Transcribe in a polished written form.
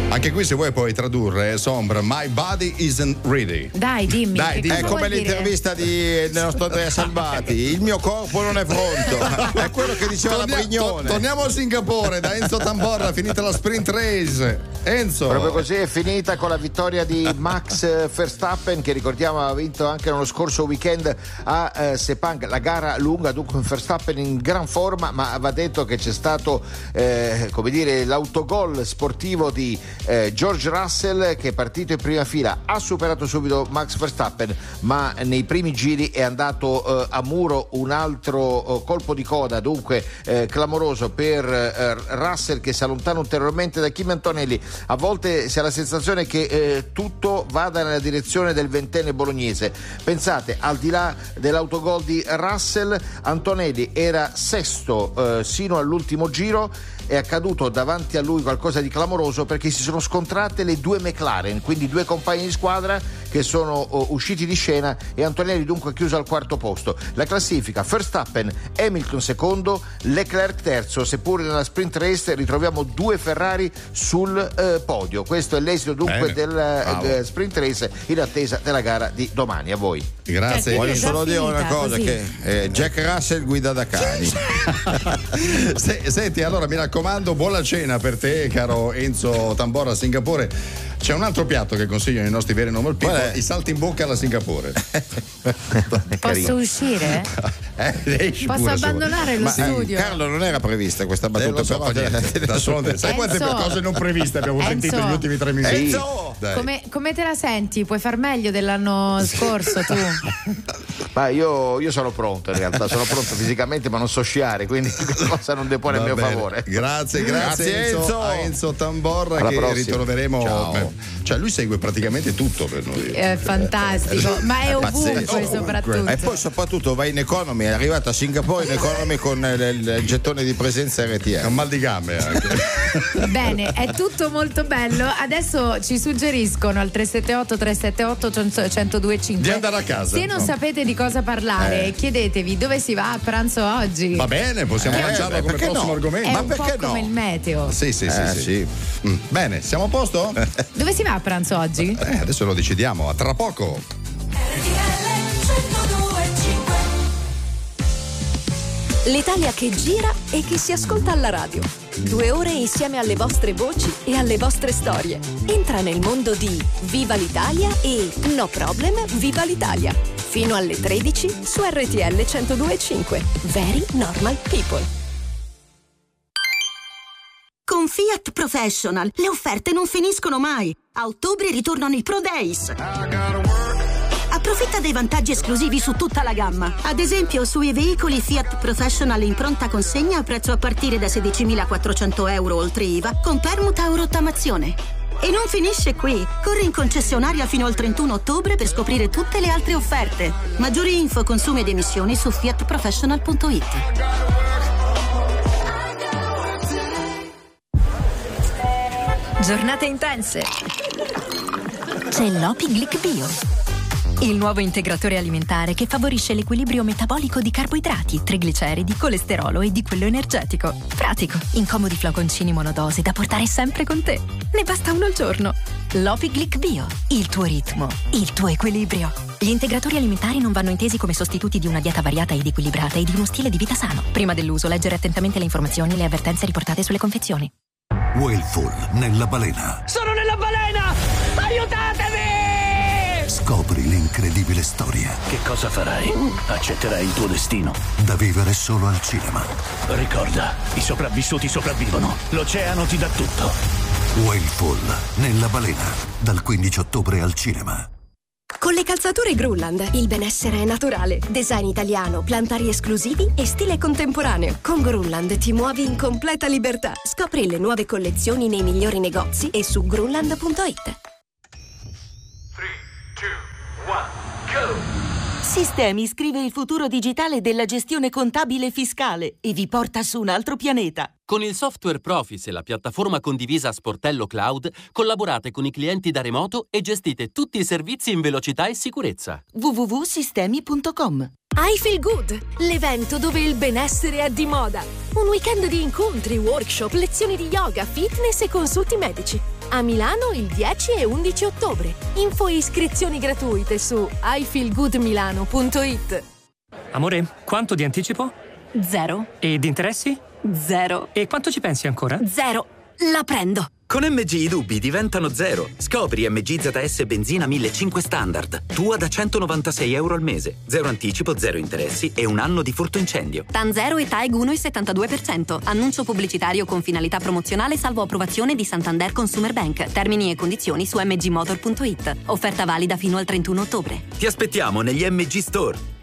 Anche qui se vuoi puoi tradurre Sombra, my body isn't ready. Dai, dimmi. Dai, che è cosa come vuol dire? l'intervista del nostro Andrea Salvati. Il mio corpo non è pronto. È quello che diceva la Brignone. Torniamo a Singapore da Enzo Tamborra, finita la sprint race. Enzo. Proprio così è finita con la vittoria di Max Verstappen, che ricordiamo ha vinto anche nello scorso weekend a Sepang, la gara lunga. Dunque Verstappen in gran forma, ma va detto che c'è stato come dire l'autogol sportivo di George Russell, che è partito in prima fila, ha superato subito Max Verstappen, ma nei primi giri è andato a muro un altro colpo di coda, dunque clamoroso per Russell, che si allontana ulteriormente da Kimi Antonelli. A volte si ha la sensazione che tutto vada nella direzione del ventenne bolognese. Pensate, al di là dell'autogol di Russell, Antonelli era sesto sino all'ultimo giro. È accaduto davanti a lui qualcosa di clamoroso, perché si sono scontrate le due McLaren, quindi due compagni di squadra che sono usciti di scena, e Antonelli dunque chiuso al quarto posto. La classifica: Verstappen, Hamilton secondo, Leclerc terzo, seppure nella sprint race ritroviamo due Ferrari sul podio. Questo è l'esito dunque del sprint race, in attesa della gara di domani. A voi. Grazie. Voglio solo dire una cosa, così. che Jack Russell guida da cani. Senti, allora mi raccomando, buona cena per te, caro Enzo Tamborra a Singapore. C'è un altro piatto che consigliano i nostri veri normal people, i salti in bocca alla Singapore. Posso uscire? Posso abbandonare lo studio? Carlo, non era prevista questa battuta, Lo so, però sai quante Enzo. cose non previste abbiamo sentito negli ultimi 3 minuti? Enzo! Dai. Come te la senti? Puoi far meglio dell'anno scorso tu? Ma io sono pronto, in realtà sono pronto fisicamente, ma non so sciare, quindi questa cosa non depone a Va mio bene. favore. Grazie Enzo. a Enzo Tamborra. Alla che prossima. ritroveremo. Ciao. Cioè lui segue praticamente tutto per noi. È fantastico, ma è ovunque pazzesco. soprattutto. E poi soprattutto va in economy, è arrivato a Singapore in economy con il gettone di presenza È RTL. un mal di gambe anche. Bene, è tutto molto bello. Adesso ci suggeriscono al 378 378 1025 Di andare a casa. Se non sapete di cosa parlare, chiedetevi dove si va a pranzo oggi. Va bene, possiamo lanciarlo come perché prossimo no? argomento. È ma un perché po' come no? il meteo. Sì. Sì. Bene, siamo a posto? Dove si va a pranzo oggi? Adesso lo decidiamo, a tra poco. L'Italia che gira e che si ascolta alla radio. 2 ore insieme alle vostre voci e alle vostre storie. Entra nel mondo di Viva l'Italia e No Problem Viva l'Italia. Fino alle 13 su RTL 102.5. Very Normal People. Con Fiat Professional le offerte non finiscono mai. A ottobre ritornano i Pro Days. Approfitta dei vantaggi esclusivi su tutta la gamma. Ad esempio sui veicoli Fiat Professional in pronta consegna a prezzo a partire da 16.400 euro oltre IVA, con permuta o rottamazione. E non finisce qui. Corri in concessionaria fino al 31 ottobre per scoprire tutte le altre offerte. Maggiori info, consumi ed emissioni su fiatprofessional.it. Giornate intense. C'è l'Opi Glic Bio, il nuovo integratore alimentare che favorisce l'equilibrio metabolico di carboidrati, trigliceridi, colesterolo e di quello energetico. Pratico, in comodi flaconcini monodose da portare sempre con te. Ne basta uno al giorno. L'Opi Glic Bio, il tuo ritmo, il tuo equilibrio. Gli integratori alimentari non vanno intesi come sostituti di una dieta variata ed equilibrata e di uno stile di vita sano. Prima dell'uso, leggere attentamente le informazioni e le avvertenze riportate sulle confezioni. Whalefall nella balena. Sono nella balena! Aiutatemi! Scopri l'incredibile storia Che cosa farai? Accetterai il tuo destino. da vivere solo al cinema. Ricorda, i sopravvissuti sopravvivono. L'oceano ti dà tutto. Whalefall nella balena, dal 15 ottobre al cinema. Con le calzature Grunland, il benessere è naturale. Design italiano, plantari esclusivi e stile contemporaneo. Con Grunland ti muovi in completa libertà. Scopri le nuove collezioni nei migliori negozi e su grunland.it. 3, 2, 1, go! Sistemi scrive il futuro digitale della gestione contabile e fiscale e vi porta su un altro pianeta. Con il software Profis e la piattaforma condivisa Sportello Cloud, collaborate con i clienti da remoto e gestite tutti i servizi in velocità e sicurezza. www.sistemi.com. I Feel Good, l'evento dove il benessere è di moda. Un weekend di incontri, workshop, lezioni di yoga, fitness e consulti medici. A Milano il 10 e 11 ottobre. Info e iscrizioni gratuite su ifeelgoodmilano.it. Amore, quanto di anticipo? 0. E di interessi? 0. E quanto ci pensi ancora? 0. La prendo. Con MG i dubbi diventano 0. Scopri MG ZS benzina 1500 standard. Tua da €196 al mese. 0 anticipo, 0 interessi e un anno di furto incendio. TAN 0 e TAEG 1,72%. Annuncio pubblicitario con finalità promozionale salvo approvazione di Santander Consumer Bank. Termini e condizioni su mgmotor.it. Offerta valida fino al 31 ottobre. Ti aspettiamo negli MG Store.